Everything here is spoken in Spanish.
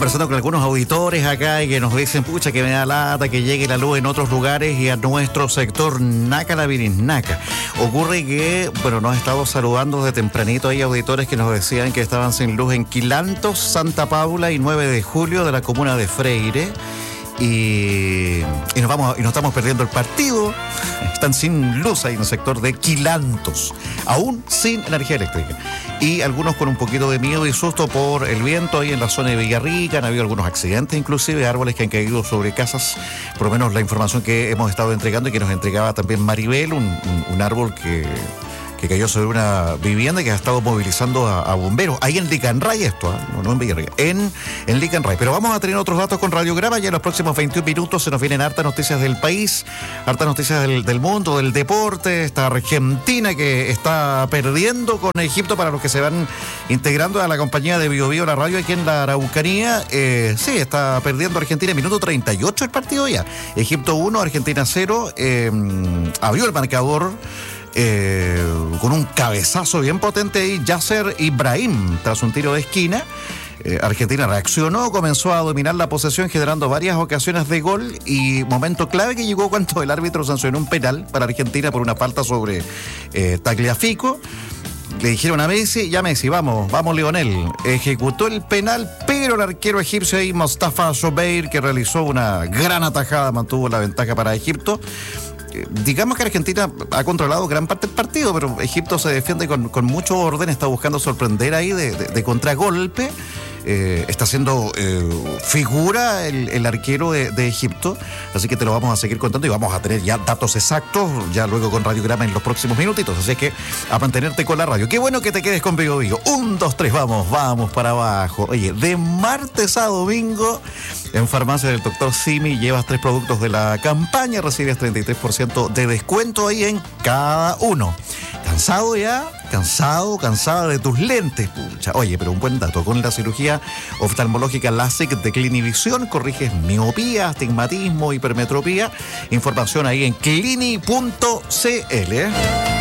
conversando con algunos auditores acá y que nos dicen, pucha, que me da lata que llegue la luz en otros lugares y a nuestro sector Naca la Birisnaca. Ocurre que, bueno, nos ha estado saludando de tempranito. Hay auditores que nos decían que estaban sin luz en Quilantos, Santa Paula y 9 de julio de la comuna de Freire. Y nos estamos perdiendo el partido. Están sin luz ahí en el sector de Quilantos, aún sin energía eléctrica. Y algunos con un poquito de miedo y susto por el viento ahí en la zona de Villarrica. Han habido algunos accidentes, inclusive árboles que han caído sobre casas. Por lo menos la información que hemos estado entregando y que nos entregaba también Maribel, un árbol que cayó sobre una vivienda y que ha estado movilizando a bomberos. Ahí en Licanray no en Villarrica, en Licanray. Pero vamos a tener otros datos con Radiograma. Ya en los próximos 21 minutos se nos vienen hartas noticias del país, hartas noticias del mundo, del deporte. Esta Argentina que está perdiendo con Egipto, para los que se van integrando a la compañía de Bio Bio, la radio aquí en la Araucanía. Sí, está perdiendo Argentina en minuto 38 el partido ya. Egipto 1, Argentina 0. Abrió el marcador con un cabezazo bien potente ahí, Yasser Ibrahim, tras un tiro de esquina. Argentina reaccionó, comenzó a dominar la posesión, generando varias ocasiones de gol, y momento clave que llegó cuando el árbitro sancionó un penal para Argentina por una falta sobre Tagliafico. Le dijeron a Messi, vamos Lionel. Ejecutó el penal, pero el arquero egipcio ahí, Mostafa Shobeir, que realizó una gran atajada, mantuvo la ventaja para Egipto. Digamos que Argentina ha controlado gran parte del partido, pero Egipto se defiende con mucho orden, está buscando sorprender ahí de contragolpe. Está haciendo figura el arquero de Egipto, así que te lo vamos a seguir contando y vamos a tener ya datos exactos ya luego con Radiograma en los próximos minutitos, así que a mantenerte con la radio. Qué bueno que te quedes con Bio Bio. 1, 2, 3, vamos para abajo. Oye, de martes a domingo en Farmacia del Dr. Simi llevas 3 productos de la campaña, recibes 33% de descuento ahí en cada uno. ¿Cansado ya? ¿Cansada de tus lentes? Pucha. Oye, pero un buen dato. Con la cirugía oftalmológica LASIK de Clinivisión corriges miopía, astigmatismo, hipermetropía. Información ahí en clini.cl.